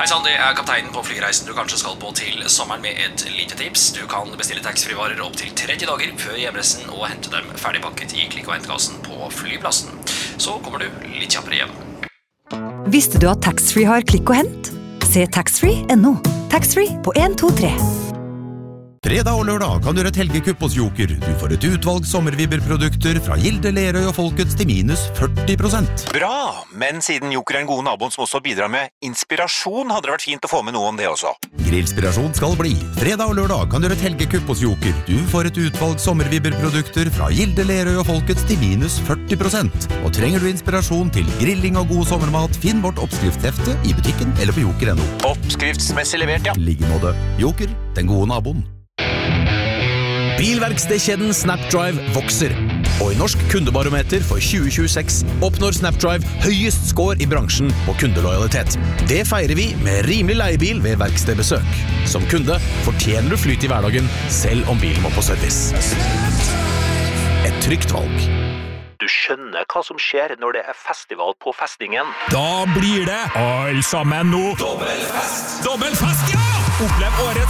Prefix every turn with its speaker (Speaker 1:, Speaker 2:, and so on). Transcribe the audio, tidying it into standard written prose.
Speaker 1: Hei sann, det kapteinen på flyreisen du kanskje skal på til sommeren med et lite tips. Du kan bestille taxfree-varer opp til 30 dager før hjemreisen og hente dem ferdigpakket i klikk- og hentkassen på flyplassen. Så kommer du litt kjappere hjem.
Speaker 2: Visste du at taxfree har klikk og hent? Se taxfree.no. Taxfree på 1, 2, 3.
Speaker 3: Fredag og lørdag kan du gjøre et helgekupp hos Joker. Du får et utvalg sommervibberprodukter fra Gilde, Lerøy og Folkets til minus 40%.
Speaker 4: Bra, men siden Joker er en god naboen som også bidrar med inspirasjon, hadde det vært fint å få med noe om det også.
Speaker 3: Grillspirasjon skal bli. Fredag og lørdag kan du gjøre et helgekupp hos Joker. Du får et utvalg sommervibberprodukter fra Gilde, Lerøy og Folkets til minus 40%. Og trenger du inspirasjon til grilling og god sommermat, finn vårt oppskriftshefte i butikken eller på joker.no.
Speaker 4: Oppskriftsmessig levert, ja.
Speaker 3: Liggenåde. Joker, den gode naboen.
Speaker 5: Bilverkstedkjeden Snapdrive vokser, og i Norsk kundebarometer for 2026 oppnår Snapdrive høyest score i bransjen på kundelojalitet. Det feirer vi med rimelig leiebil ved verkstedbesøk. Som kunde fortjener du flyt i hverdagen, selv om bilen må på service. Et trygt valg.
Speaker 4: Du skjønner hva som skjer når det er festival på festningen.
Speaker 6: Da blir det alle sammen nå. Dobbelfest, ja! Opplev årets